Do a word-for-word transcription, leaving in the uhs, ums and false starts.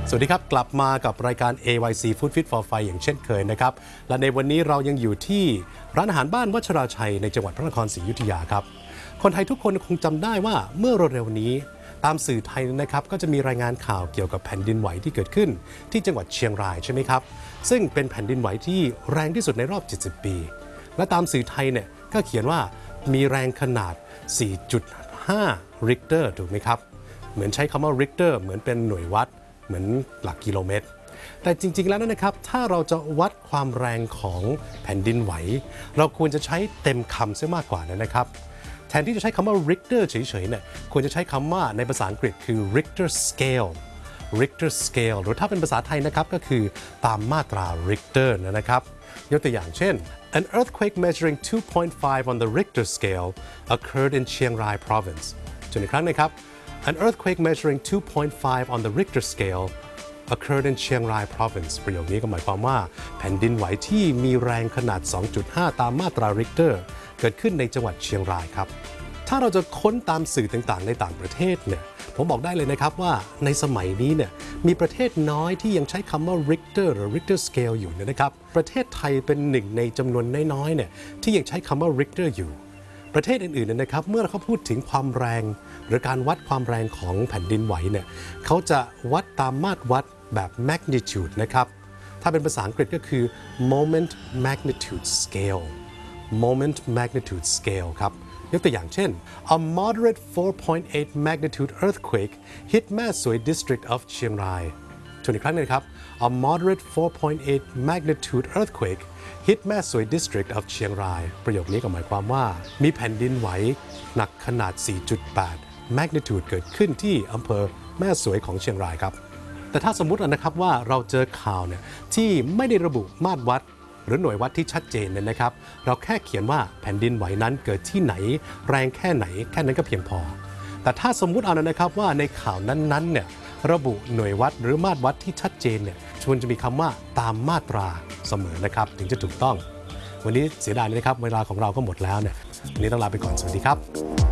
สวัสดีครับกลับมากับรายการ เอ วาย ซี Food Fit for Five อย่างเช่นเคยนะครับและในวันนี้เรายังอยู่ที่ร้านอาหารบ้านวัชราชัยในจังหวัดพระนครศรีอยุธยาครับคนไทยทุกคนคงจำได้ว่าเมื่อเร็วๆนี้ตามสื่อไทยนะครับก็จะมีรายงานข่าวเกี่ยวกับแผ่นดินไหวที่เกิดขึ้นที่จังหวัดเชียงรายใช่ไหมครับซึ่งเป็นแผ่นดินไหวที่แรงที่สุดในรอบเจ็ดสิบปีและตามสื่อไทยเนี่ยก็เขียนว่ามีแรงขนาด สี่จุดห้า ริกเตอร์ถูกไหมครับเหมือนใช้คำว่าริกเตอร์เหมือนเป็นหน่วยวัดเหมือนหลักกิโลเมตรแต่จริงๆแล้วนะครับถ้าเราจะวัดความแรงของแผ่นดินไหวเราควรจะใช้เต็มคำเสียมากกว่านะครับแทนที่จะใช้คำว่า Richter เฉยๆเนี่ยควรจะใช้คำว่าในภาษาอังกฤษคือ Richter scale Richter scale หรือถ้าเป็นภาษาไทยนะครับก็คือตามมาตรา Richter นะครับยกตัวอย่างเช่น An earthquake measuring two point five on the Richter scale occurred in Chiang Rai province จนอีกครั้งนะครับAn earthquake measuring two point five on the Richter scale occurred in Chiang Rai province ประโยคนี้ก็หมายความว่าแผ่นดินไหวที่มีแรงขนาด สองจุดห้า ตามมาตรา Richter เกิดขึ้นในจังหวัดเชียงรายครับถ้าเราจะค้นตามสื่อต่างๆในต่างประเทศเนี่ยผมบอกได้เลยนะครับว่าในสมัยนี้เนี่ยมีประเทศน้อยที่ยังใช้คำว่า Richter หรือ Richter scale อยู่นะครับประเทศไทยเป็นหนึ่งในจำนวนน้อยๆเนี่ยที่ยังใช้คำว่า Richter อยู่ประเทศอื่นๆนะครับเมื่อเขาพูดถึงความแรงหรือการวัดความแรงของแผ่นดินไหวเนี่ยเขาจะวัดตามมาตรวัดแบบ magnitude นะครับถ้าเป็นภาษาอังกฤษก็คือ moment magnitude scale moment magnitude scale ครับยกตัวอย่างเช่น a moderate four point eight magnitude earthquake hit แม่สวย district of เชียงรายทวนอีกครั้งนึงครับ a moderate four point eight magnitude earthquake hit แม่สวย district of เชียงรายประโยคนี้ก็หมายความว่ามีแผ่นดินไหวหนักขนาด สี่จุดแปด magnitude เกิดขึ้นที่อำเภอแม่สวยของเชียงรายครับแต่ถ้าสมมุตินะครับว่าเราเจอข่าวเนี่ยที่ไม่ได้ระบุมาตรวัดหรือหน่วยวัดที่ชัดเจนเนี่ยนะครับเราแค่เขียนว่าแผ่นดินไหวนั้นเกิดที่ไหนแรงแค่ไหนแค่นั้นก็เพียงพอแต่ถ้าสมมุติเอานะครับว่าในข่าวนั้นๆเนี่ยระบุหน่วยวัดหรือมาตรวัดที่ชัดเจนเนี่ยควรจะมีคำว่าตามมาตราเสมอนะครับถึงจะถูกต้องวันนี้เสียดายเลยนะครับเวลาของเราก็หมดแล้วเนี่ยวันนี้ต้องลาไปก่อนสวัสดีครับ